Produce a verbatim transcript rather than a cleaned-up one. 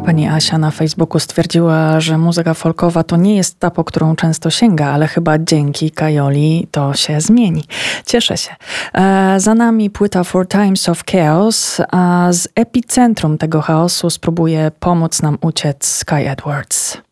Pani Asia na Facebooku stwierdziła, że muzyka folkowa to nie jest ta, po którą często sięga, ale chyba dzięki Kajoli to się zmieni. Cieszę się. E, za nami płyta Four Times of Chaos, a z epicentrum tego chaosu spróbuje pomóc nam uciec Sky Edwards.